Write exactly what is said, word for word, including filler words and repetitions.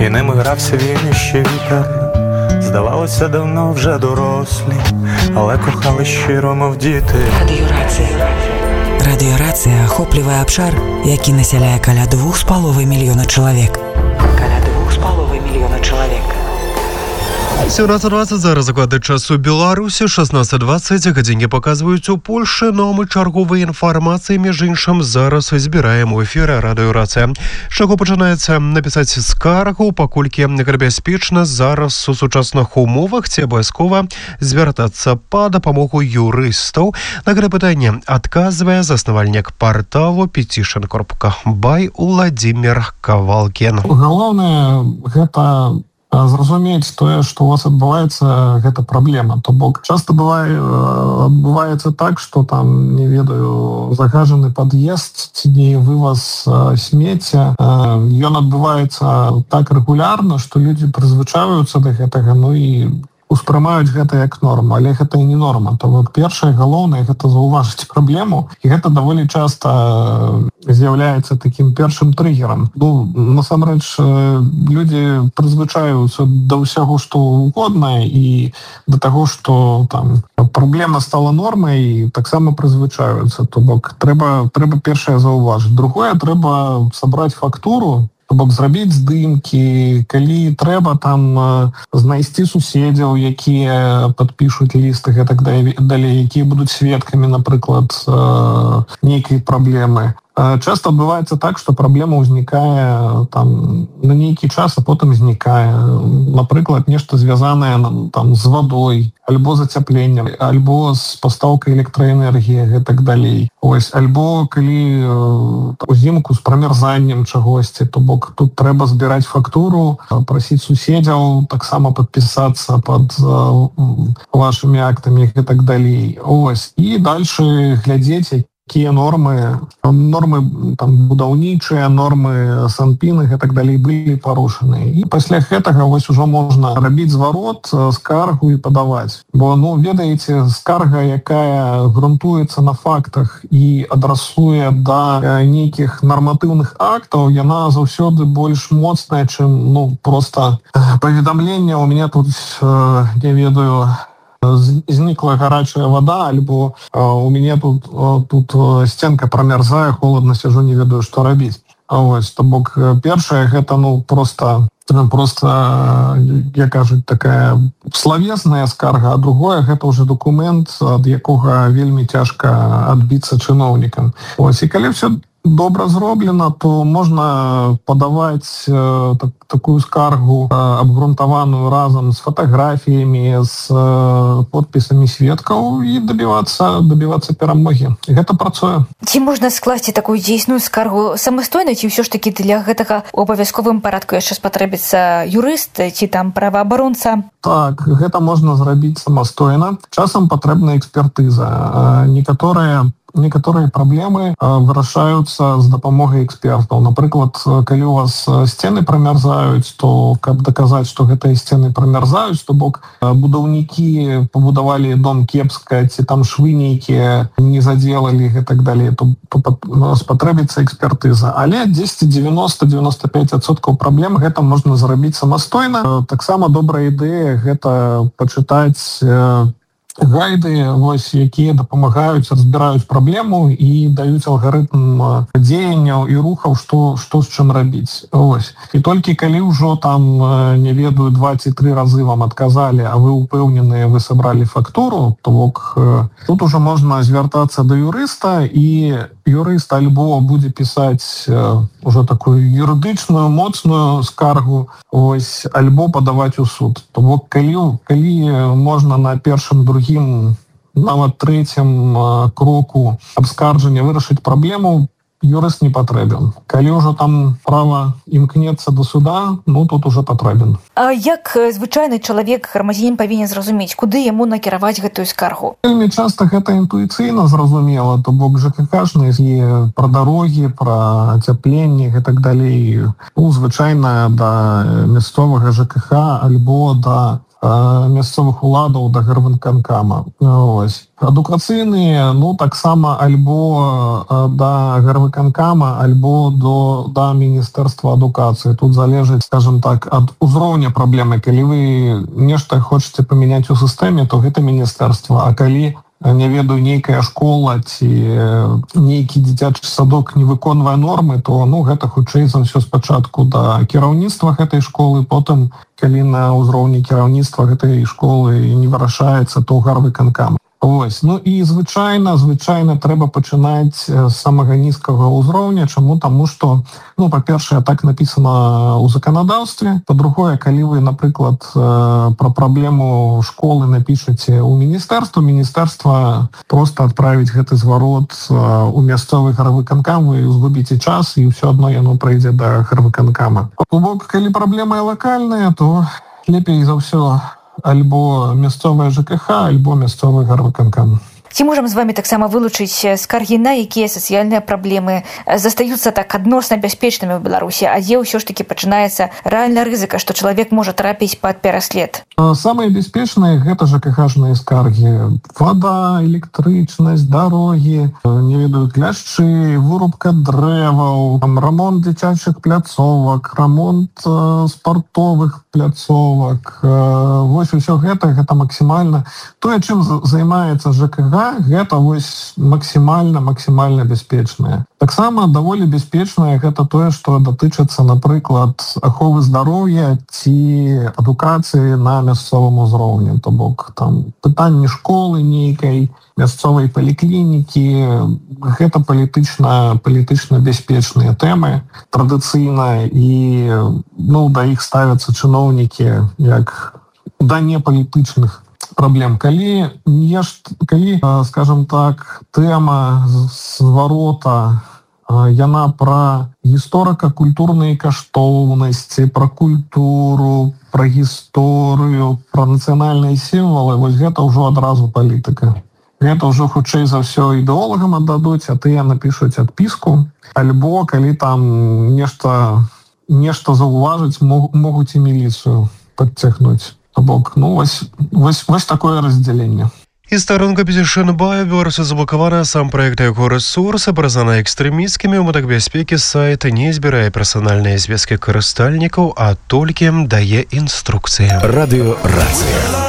і ними грався він іще вітер. Здавалося, давно вже дорослі, але кохали щиро, мов діти. Радіорація. Радіорація охоплює обшар, який населяє каля двох з половиною мільйона чоловік. Каля двох з половиною мільйона чоловік. сімнадцять двадцять зараз заклади часу Білорусі, шістнадцять двадцять годинки показують у Польщі, но ми чергової інформації, між іншим, зараз збираємо в ефірі Радіорація. З чого починається написати скаргу, покольки небезпечно зараз у сучасних умовах, це обов'язково звертатися по допомогу юристів. На таке питання відказує заснувальник порталу petition крапка бай Владимир Кавалкін. Головне, гэта зразумець тое, што у вас адбываецца, гэта праблема. То бок часто бывае адбываецца так, што там, не ведаю, загажаны пад'езд ці не вываз смецця. Ён адбываецца так рэгулярна, што людзі прызвычаюцца да гэтага, ну і успрымаюць гэта як норма, але гэта і не норма. То бок першае галоўнае гэта заўважыць праблему, і гэта даволі часта з'яўляецца такім першым трыгерам. Ну, насамрэч, людзі прызвычаюцца да ўсяго, што угодна, і да таго, што там праблема стала нормай, і таксама прызвычаюцца. То бок трэба трэба першае заўважыць. Другое, трэба сабраць фактуру, то бок зрабіць здымкі, калі трэба там знайсці суседзяў, якія падпішуць лісты, гэтак далей, якія будуць сведкамі, напрыклад, нейкай праблемы. Часто адбываецца так, што праблема ўзнікае там на нейкі час, а потым знікае. Напрыклад, нешта звязанае там з вадой, альбо зацяпленнем, альбо з пастаўкай электраэнергіі, гэтак далей. Ось, альбо калі узімку з прамярзаннем чагосьці, то бок тут трэба збіраць фактуру, прасіць суседзяў таксама падпісацца пад вашымі актамі, гэтак далей. Ось, і дальше глядзець, якія нормы, нормы там будаўнічыя, нормы санпіны, гэтак далей былі парушаны. І пасля гэтага вось ужо можна рабіць зварот, скаргу і падаваць. Бо, ну, ведаеце, скарга, якая грунтуецца на фактах і адрасуе да нейкіх нарматыўных актаў, яна заўсёды больш моцная, чым, ну, проста паведамленне, у мяне тут, не ведаю, знікла гарачая вода, альбо у мяне тут, тут сценка прамярзае, холодна сяджу, не ведаю, што рабіць. Ось, то бок першае, гэта, ну, просто, просто, як кажуць, такая славесная скарга, а другое, гэта ўжо документ, ад якога вельмі цяжка адбіцца чыноўнікам. Ось, і калі ўсё добра зроблена, то можна падаваць э, так, такую скаргу, э, абгрунтаваную разам з фатаграфіямі, з э, подпісамі сведкаў і дабівацца, дабівацца перамогі. І гэта працуе. Ці можна скласці такую дзейсную скаргу самастойна, ці ўсё ж такі для гэтага ў абавязковым парадку яшчэ спатрэбіцца юрыст ці там праваабаронца? Так, гэта можна зрабіць самастойна. Часам патрэбна экспертыза. Э, некаторыя Некаторыя праблемы вырашаюцца з дапамогай экспертаў. Напрыклад, калі у вас сцены прамярзаюць, то каб даказаць, што гэтыя сцены прамярзаюць, то бок будаўнікі пабудавалі дом кепска, ці там швы нейкія не задзелалі, гэтак далей, то, то спатрэбіцца экспертыза. Але дзесьці дзевяносто - дзевяносто пять адсоткаў праблем гэта можна зрабіць самастойна. Таксама добрая ідэя гэта пачытаць гайды, вось, якія дапамагаюць, разбіраюць праблему і даюць алгарытм дзеянняў і рухаў, што, што з чым рабіць. Ось. І толькі калі ўжо там, не ведаю, два ці тры разы вам адказалі, а вы упэўненыя, вы сабралі фактуру, то бок тут ужо можна звяртацца да юрыста, і юрыст альбо будзе пісаць ужо такую юрыдычную, моцную скаргу, ось, альбо падаваць у суд. То бок калі, калі можна на першым, другім, нават трэцім кроку абскарджання вырашыць праблему, юрыст не патрэбен. Калі ўжо там права імкнецца до суда, ну тут уже патрэбен. А як звычайны чалавек, грамадзянін павінен зразумець, куды яму накіраваць гэтую скаргу? Вельмі часта гэта інтуіцыйна зразумела, то бок ЖКХ-шны і пра дарогі, пра ацяпленне і так далей. Ну, звычайна да мясцовага ЖКХ альбо да мясцовых уладаў да гарвыканкама. Ось. Адукацыйныя, ну, таксама альбо да гарвыканкама, альбо до, да Міністэрства адукацыі. Тут залежыць, скажем так, ад узроўня праблемы. Калі вы нешта хочаце памяняць у сістэме, то гэта міністэрства. А калі не ведаю, нейкая школа ці нейкі дзіцячы садок не выконвае нормы, то ну гэта хутчэй за ўсё спачатку да кіраўніцтва гэтай школы, потым, калі на ўзроўні кіраўніцтва гэтай школы не вырашаецца, то гарвыканкам. Ось. Ну і звычайна, звычайна трэба пачынаць з самага нізкага ўзроўня. Чаму? Таму што, ну, па-першае, так напісана ў заканадаўстве. Па-другое, калі вы, напрыклад, пра праблему школы напішаце ў міністэрства, міністэрства проста адправіць гэты зварот у мясцовы гарвыканкам, вы згубіце час, і ўсё адно яно прыйдзе да гарвыканкама. То бок, калі праблема лакальная, то лепей за ўсё альбо мясцовая ЖКХ, альбо мясцовы гарвыканкам. Ці можам з вами таксама вылучыць скаргі на якія сацыяльныя праблемы застаюцца так адносна бяспечнымі ў Беларусі, а дзе ўсё ж такі пачынаецца рэальна рызыка, што чалавек можа трапіць пад пераслед? Самыя бяспечныя гэта ЖКХ-жныя скаргі. Вада, электрычнасць, дарогі, не ведаю, кляшчы, вырубка дрэваў, рамонт дзіцячых пляцовак, рамонт спартовых пляцовак. Вось усё гэта, гэта максімальна. Тое, чым займаецца ЖКХ, гэта вось максімальна, максімальна бяспечнае. Таксама даволі бяспечнае гэта тое, што датычыцца, напрыклад, аховы здароўя ці адукацыі на мясцовым узроўні. То бок, там, пытанні школы нейкай, мясцовай паліклінікі, гэта палітычна, палітычна бяспечныя тэмы традыцыйна, і, ну, да іх ставяцца чыноўнікі як да непалітычных праблем. Калі, калі, скажем так, тэма зварота, яна пра гісторыка-культурныя каштоўнасці, пра культуру, пра гісторыю, пра нацыянальныя сімвалы, вось гэта ўжо адразу палітыка. Гэта ўжо хутчэй за ўсё ідэолагам аддадуць, а тыя напішуць адпіску. Альбо, калі там нешта, нешта заўважыць, могуць і міліцыю падцягнуць. Бок, ну, вось, вось, вось такое раздзяленне. І старонка Петішынбая беларусы заблокавана, сам праект яго рэсурсы прызнана экстрэмісцкімі. У мэтах бяспекі сайт не збірае персанальныя звесткі карыстальнікаў, а толькі дае інструкцыі. Радыё Рацыя.